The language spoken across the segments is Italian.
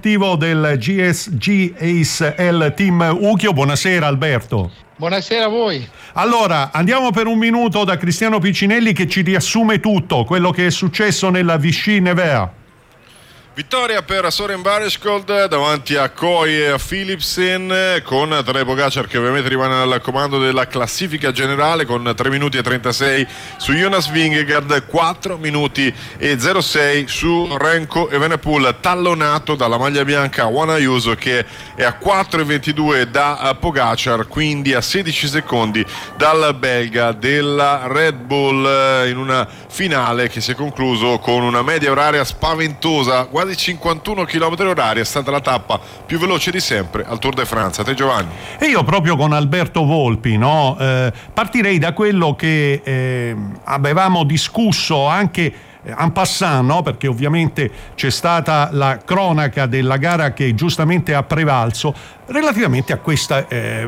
sportivo del GSG ACE Team Ukio. Buonasera Alberto. Buonasera a voi. Allora, andiamo per un minuto da Cristiano Piccinelli che ci riassume tutto quello che è successo nella Vichy Nevers. Vittoria per Søren Vareskold davanti a Kooi e a Philipsen, con Tadej Pogačar che ovviamente rimane al comando della classifica generale con 3 minuti e 36 su Jonas Vingegaard, 4 minuti e 06 su Remco Evenepoel, tallonato dalla maglia bianca Juan Ayuso che è a 4 e 22 da Pogačar, quindi a 16 secondi dal belga della Red Bull, in una finale che si è concluso con una media oraria spaventosa, quasi 51 km/h. È stata la tappa più veloce di sempre al Tour de France. A te Giovanni. E io proprio con Alberto Volpi, no? Partirei da quello che avevamo discusso anche en passant, no? Perché ovviamente c'è stata la cronaca della gara che giustamente ha prevalso relativamente a questa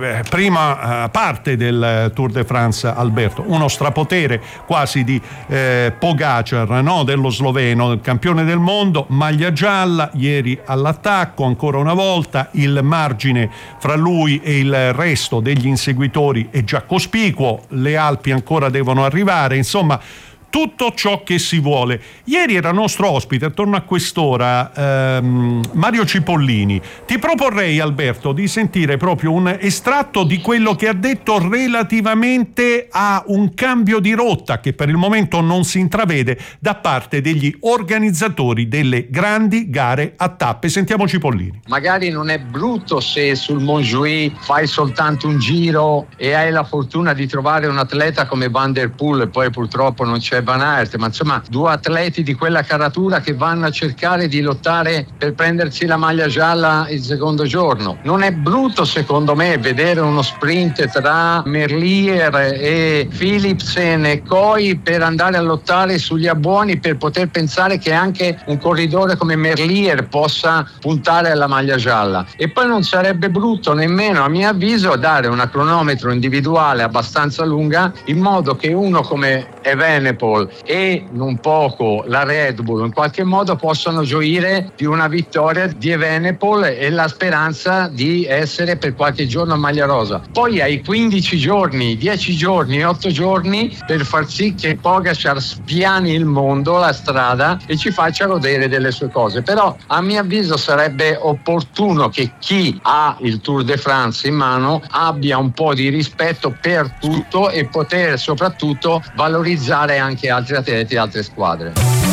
prima parte del Tour de France. Alberto, uno strapotere quasi di Pogačar, no? Dello sloveno, il campione del mondo, maglia gialla, ieri all'attacco ancora una volta, il margine fra lui e il resto degli inseguitori è già cospicuo, le Alpi ancora devono arrivare, insomma tutto ciò che si vuole. Ieri era nostro ospite, attorno a quest'ora, Mario Cipollini. Ti proporrei, Alberto, di sentire proprio un estratto di quello che ha detto relativamente a un cambio di rotta che per il momento non si intravede da parte degli organizzatori delle grandi gare a tappe. Sentiamo Cipollini. Magari non è brutto se sul Montjuïc fai soltanto un giro e hai la fortuna di trovare un atleta come Van der Poel, e poi purtroppo non c'è Van Aert, ma insomma 2 atleti di quella caratura che vanno a cercare di lottare per prendersi la maglia gialla il secondo giorno. Non è brutto secondo me vedere uno sprint tra Merlier e Philipsen e Kooi per andare a lottare sugli abbuoni, per poter pensare che anche un corridore come Merlier possa puntare alla maglia gialla. E poi non sarebbe brutto nemmeno, a mio avviso, dare una cronometro individuale abbastanza lunga, in modo che uno come Evenepoel e non poco la Red Bull in qualche modo possano gioire di una vittoria di Evenepoel e la speranza di essere per qualche giorno a maglia rosa. Poi hai 15 giorni, 10 giorni, 8 giorni per far sì che Pogačar spiani il mondo, la strada, e ci faccia godere delle sue cose. Però a mio avviso sarebbe opportuno che chi ha il Tour de France in mano abbia un po' di rispetto per tutto e poter soprattutto valorizzare anche altri atleti e altre squadre.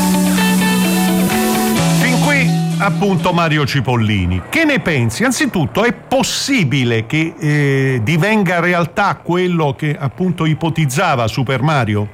Fin qui appunto Mario Cipollini. Che ne pensi? Anzitutto, è possibile che divenga realtà quello che appunto ipotizzava Super Mario?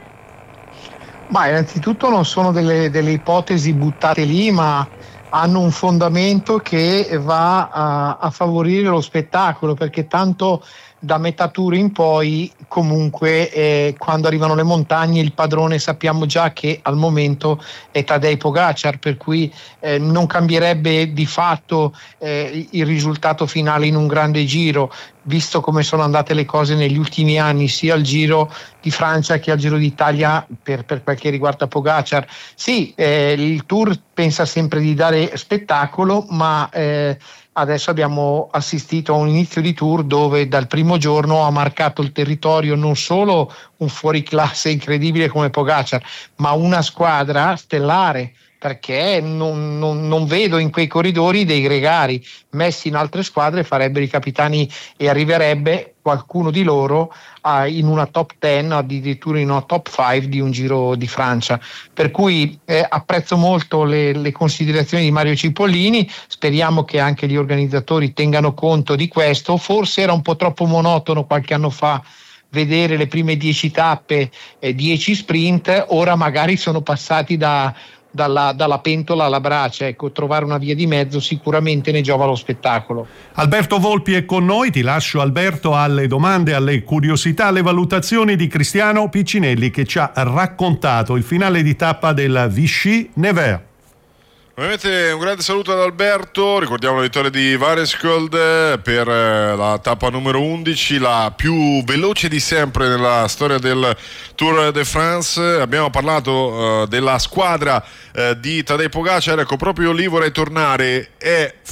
Ma innanzitutto non sono delle ipotesi buttate lì, ma hanno un fondamento che va a favorire lo spettacolo, perché tanto da metà tour in poi comunque quando arrivano le montagne il padrone sappiamo già che al momento è Tadej Pogačar, per cui non cambierebbe di fatto il risultato finale in un grande giro, visto come sono andate le cose negli ultimi anni sia al Giro di Francia che al Giro d'Italia per quel che riguarda Pogačar. Sì, il Tour pensa sempre di dare spettacolo, ma adesso abbiamo assistito a un inizio di Tour dove dal primo giorno ha marcato il territorio non solo un fuoriclasse incredibile come Pogačar, ma una squadra stellare, perché non vedo in quei corridori dei gregari. Messi in altre squadre farebbero i capitani e arriverebbe qualcuno di loro in una top 10, addirittura in una top 5 di un Giro di Francia. Per cui apprezzo molto le considerazioni di Mario Cipollini, speriamo che anche gli organizzatori tengano conto di questo. Forse era un po' troppo monotono qualche anno fa vedere le prime 10 tappe, 10 sprint, ora magari sono passati dalla pentola alla brace. Ecco, trovare una via di mezzo sicuramente ne giova lo spettacolo. Alberto Volpi è con noi, ti lascio Alberto alle domande, alle curiosità, alle valutazioni di Cristiano Piccinelli che ci ha raccontato il finale di tappa del Vichy Nevers. Ovviamente un grande saluto ad Alberto, ricordiamo la vittoria di Vareskold per la tappa numero 11, la più veloce di sempre nella storia del Tour de France. Abbiamo parlato della squadra di Tadej Pogačar, ecco proprio lì vorrei tornare, è